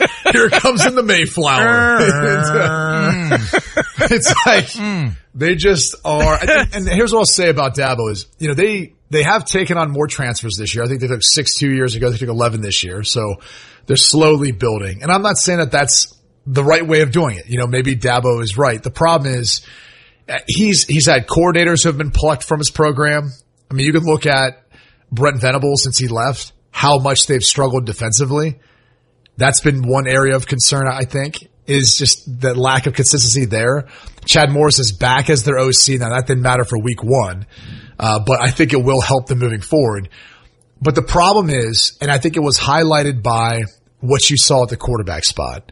here comes in the Mayflower. It's like they just are. And here's what I'll say about Dabo is, they have taken on more transfers this year. I think they took 6 2 years ago. They took 11 this year. So they're slowly building. And I'm not saying that that's the right way of doing it. Maybe Dabo is right. The problem is he's had coordinators who have been plucked from his program. I mean, you can look at Brent Venables since he left, how much they've struggled defensively. That's been one area of concern, I think, is just the lack of consistency there. Chad Morris is back as their OC. Now, that didn't matter for week 1, but I think it will help them moving forward. But the problem is, and I think it was highlighted by what you saw at the quarterback spot,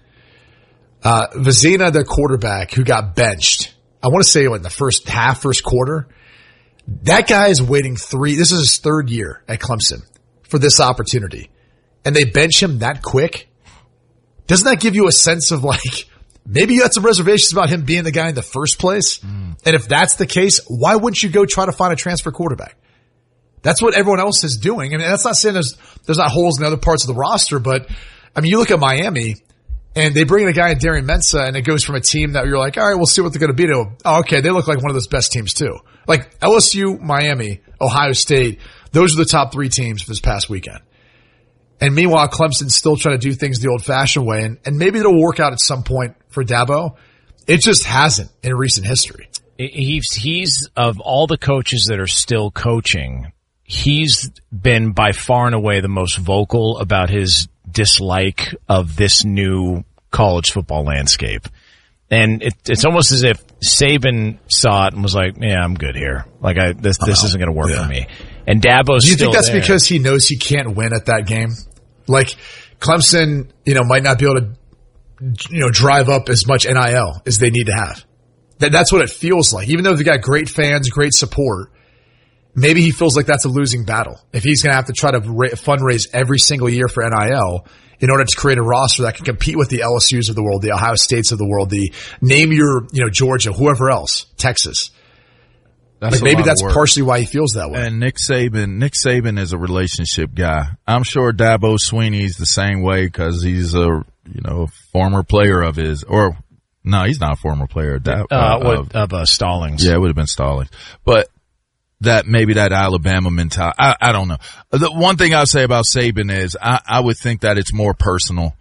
Vizina, the quarterback who got benched, I want to say in the first quarter, that guy is waiting this is his 3rd year at Clemson for this opportunity. And they bench him that quick. Doesn't that give you a sense of maybe you had some reservations about him being the guy in the first place? And if that's the case, why wouldn't you go try to find a transfer quarterback? That's what everyone else is doing. I mean, that's not saying there's not holes in other parts of the roster, but I mean, you look at Miami and they bring in a guy in Darian Mensah and it goes from a team that you're like, all right, we'll see what they're going to be to, oh, okay, they look like one of those best teams too. Like LSU, Miami, Ohio State, those are the top 3 teams for this past weekend. And meanwhile, Clemson's still trying to do things the old-fashioned way, and maybe it'll work out at some point for Dabo. It just hasn't in recent history. He's of all the coaches that are still coaching, he's been by far and away the most vocal about his dislike of this new college football landscape. And it's almost as if Saban saw it and was like, yeah, I'm good here. This isn't going to work for me. And Dabo's still there. Do you think that's because he knows he can't win at that game? Clemson, might not be able to, drive up as much NIL as they need to have. That's what it feels like. Even though they've got great fans, great support, maybe he feels like that's a losing battle. If he's going to have to try to fundraise every single year for NIL in order to create a roster that can compete with the LSUs of the world, the Ohio States of the world, name your, Georgia, whoever else, Texas. Maybe that's partially why he feels that way. And Nick Saban is a relationship guy. I'm sure Dabo Swinney's the same way because he's a former player of his. Or no, he's not a former player of Stallings. Yeah, it would have been Stallings. But maybe that Alabama mentality. I don't know. The one thing I'll say about Saban is I would think that it's more personal.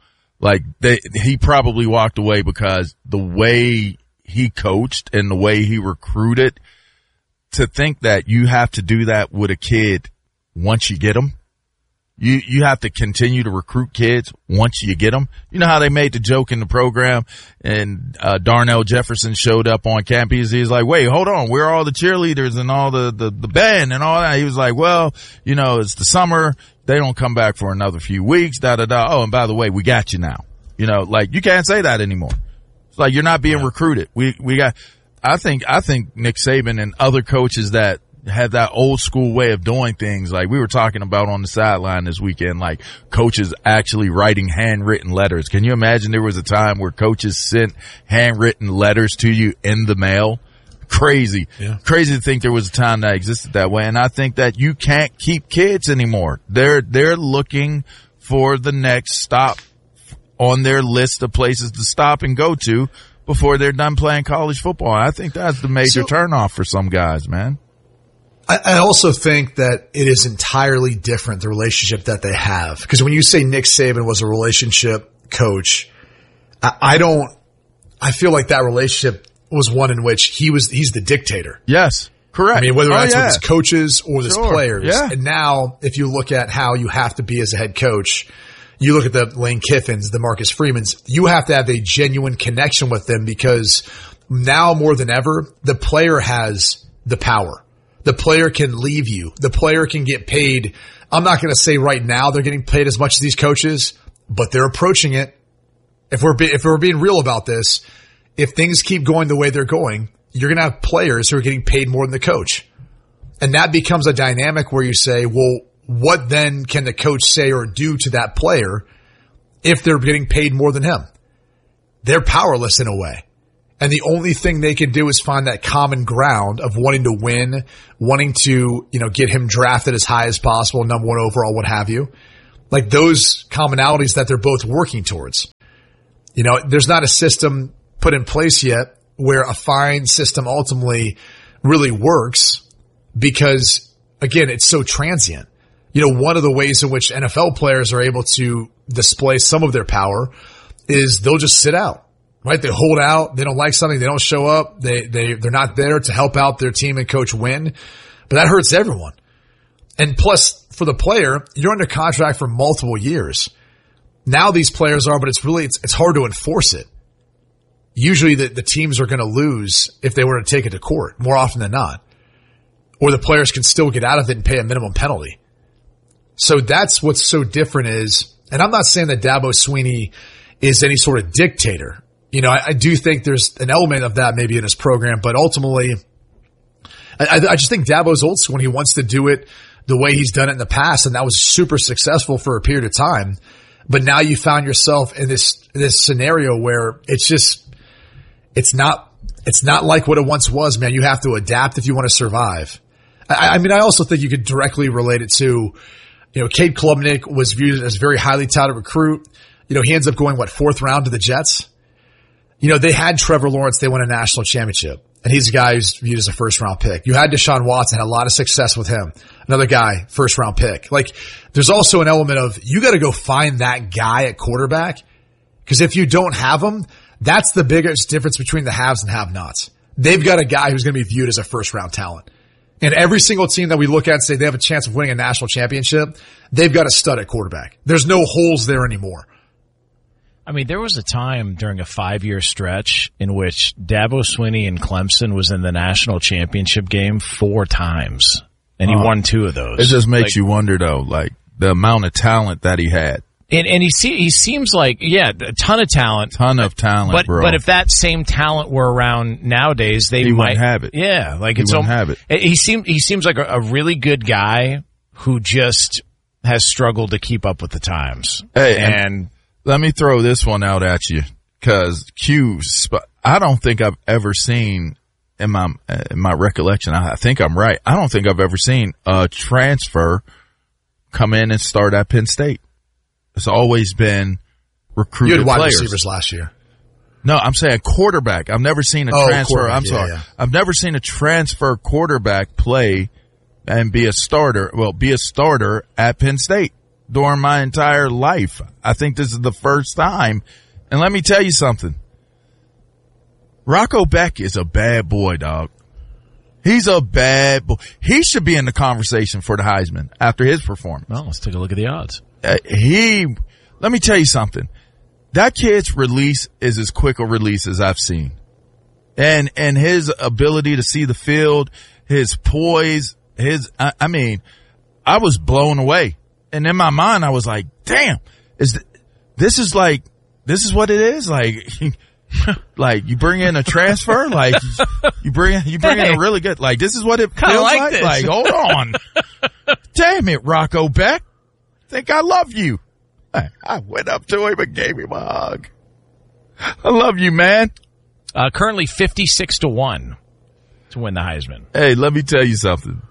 He probably walked away because the way he coached and the way he recruited. To think that you have to do that with a kid once you get them, you have to continue to recruit kids once you get them. You know how they made the joke in the program and Darnell Jefferson showed up on campus. He's like, wait, hold on. Where are all the cheerleaders and all the band and all that? He was like, well, it's the summer. They don't come back for another few weeks, Oh, and by the way, we got you now. You can't say that anymore. It's you're not being recruited. We got. I think Nick Saban and other coaches that have that old school way of doing things, we were talking about on the sideline this weekend, coaches actually writing handwritten letters. Can you imagine there was a time where coaches sent handwritten letters to you in the mail? Crazy. Yeah. Crazy to think there was a time that existed that way. And I think that you can't keep kids anymore. They're looking for the next stop on their list of places to stop and go to before they're done playing college football. I think that's the major turnoff for some guys, man. I also think that it is entirely different, the relationship that they have. Because when you say Nick Saban was a relationship coach, I feel like that relationship was one in which he's the dictator. Yes, correct. I mean, whether that's with his coaches or his players. Yeah. And now, if you look at how you have to be as a head coach, you look at the Lane Kiffins, the Marcus Freemans, you have to have a genuine connection with them because now more than ever, the player has the power. The player can leave you. The player can get paid. I'm not going to say right now they're getting paid as much as these coaches, but they're approaching it. If we're being real about this, if things keep going the way they're going, you're going to have players who are getting paid more than the coach. And that becomes a dynamic where you say, well, what then can the coach say or do to that player if they're getting paid more than him? They're powerless in a way. And the only thing they can do is find that common ground of wanting to win, wanting to, get him drafted as high as possible, number 1 overall, what have you. Those commonalities that they're both working towards. You know, there's not a system put in place yet where a fine system ultimately really works because, again, it's so transient. You know, one of the ways in which NFL players are able to display some of their power is they'll just sit out, right? They hold out. They don't like something. They don't show up. They're not there to help out their team and coach win, but that hurts everyone. And plus for the player, you're under contract for multiple years. Now these players are, but it's hard to enforce it. Usually the teams are going to lose if they were to take it to court more often than not, or the players can still get out of it and pay a minimum penalty. So that's what's so different is, and I'm not saying that Dabo Swinney is any sort of dictator. You know, I do think there's an element of that maybe in his program, but ultimately, I just think Dabo's old school and he wants to do it the way he's done it in the past, and that was super successful for a period of time. But now you found yourself in this scenario where it's not like what it once was, man. You have to adapt if you want to survive. I mean, I also think you could directly relate it to, you know, Cade Klubnik was viewed as a very highly touted recruit. You know, he ends up going, 4th round to the Jets? You know, they had Trevor Lawrence. They won a national championship. And he's a guy who's viewed as a 1st-round pick. You had Deshaun Watson, had a lot of success with him. Another guy, 1st-round pick. Like, there's also an element of you got to go find that guy at quarterback. Because if you don't have him, that's the biggest difference between the haves and have-nots. They've got a guy who's going to be viewed as a 1st-round talent. And every single team that we look at and say they have a chance of winning a national championship, they've got a stud at quarterback. There's no holes there anymore. I mean, there was a time during a 5-year stretch in which Dabo Swinney and Clemson was in the national championship game 4 times, and he won 2 of those. It just makes you wonder, though, like the amount of talent that he had. And he seems like, a ton of talent. Ton of talent, bro. But if that same talent were around nowadays, he might have it. Yeah, like he wouldn't have it. He seems like a really good guy who just has struggled to keep up with the times. Hey, and let me throw this one out at you, because I don't think I've ever seen in my recollection. I think I'm right. I don't think I've ever seen a transfer come in and start at Penn State. It's always been recruited you had wide players. Receivers last year. No, I'm saying quarterback. I've never seen a transfer. I'm sorry. Yeah. I've never seen a transfer quarterback play and be a starter. Well, be a starter at Penn State during my entire life. I think this is the first time. And let me tell you something. Rocco Beck is a bad boy, dog. He's a bad boy. He should be in the conversation for the Heisman after his performance. Well, let's take a look at the odds. Let me tell you something. That kid's release is as quick a release as I've seen. And his ability to see the field, his poise, I mean, I was blown away. And in my mind, I was like, damn, this is what it is? Like you bring in a transfer, like you bring in a really good, like this is what it feels like. This. Like, hold on. Damn it, Rocco Beck. Think I love you. I went up to him and gave him a hug. I love you, man. Currently 56-1 to win the Heisman. Hey, let me tell you something.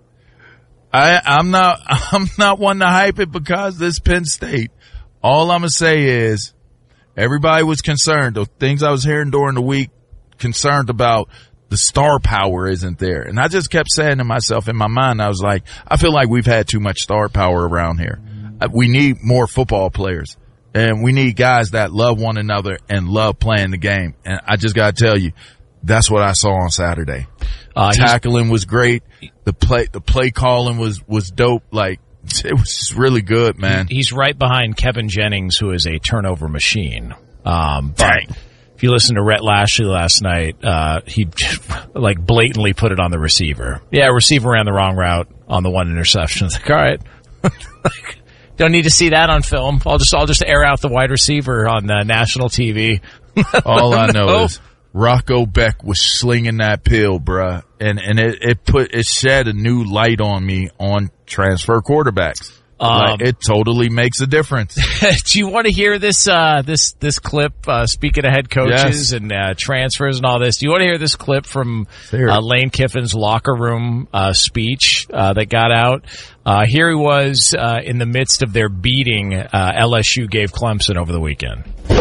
I'm not one to hype it because this Penn State. All I'm gonna say is everybody was concerned. The things I was hearing during the week, concerned about the star power isn't there. And I just kept saying to myself in my mind, I was like, I feel like we've had too much star power around here. We need more football players, and we need guys that love one another and love playing the game. And I just got to tell you, that's what I saw on Saturday. Tackling was great. The play calling was dope. Like, it was really good, man. He's right behind Kevin Jennings, who is a turnover machine. But if you listen to Rhett Lashley last night, he like blatantly put it on the receiver. Yeah, receiver ran the wrong route on the one interception. It's like, all right. Don't need to see that on film. I'll just air out the wide receiver on national TV. All I know is Rocco Beck was slinging that pill, bruh. And it shed a new light on me on transfer quarterbacks. It totally makes a difference. Do you want to hear this clip, speaking of head coaches and transfers and all this? Do you want to hear this clip from Lane Kiffin's locker room speech that got out? Here he was in the midst of their beating LSU gave Clemson over the weekend.